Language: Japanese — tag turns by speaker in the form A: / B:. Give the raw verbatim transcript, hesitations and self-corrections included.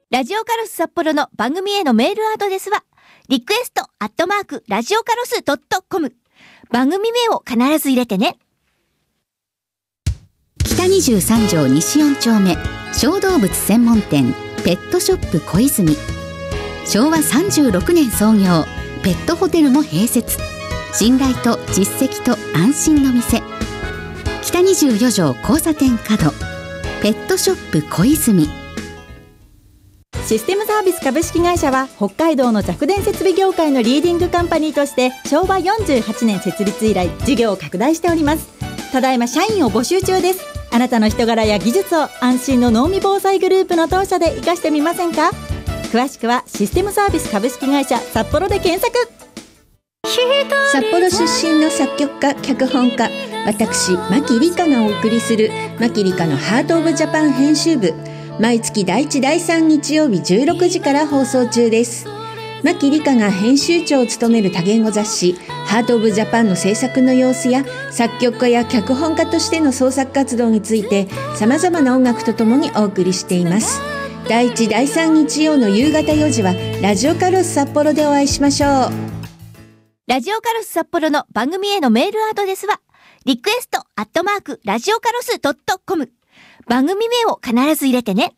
A: ラジオカロス札幌の番組へのメールアドレスは、リクエストアットマークラジオカロスドットコム。番組名を必ず入れてね。
B: 北にじゅうさん条西よん丁目、小動物専門店、ペットショップ小泉。しょうわさんじゅうろくねん創業、ペットホテルも併設。信頼と実績と安心の店。北にじゅうよ条交差点角、ペットショップ小泉。
C: システムサービス株式会社は北海道の弱電設備業界のリーディングカンパニーとしてしょうわよんじゅうはちねん設立以来事業を拡大しております。ただいま社員を募集中です。あなたの人柄や技術を安心の濃味防災グループの当社で生かしてみませんか。詳しくはシステムサービス株式会社札幌で検索。
D: 札幌出身の作曲家脚本家私牧理香がお送りする牧理香のハートオブジャパン編集部、毎月だいいちだいさん日曜日じゅうろくじから放送中です。牧理香が編集長を務める多言語雑誌ハートオブジャパンの制作の様子や作曲家や脚本家としての創作活動について様々な音楽とともにお送りしています。だいいちだいさん日曜の夕方よじはラジオカロス札幌でお会いしましょう。
A: ラジオカロス札幌の番組へのメールアドレスは、リクエストアットマークラジオカロスドットコム。番組名を必ず入れてね。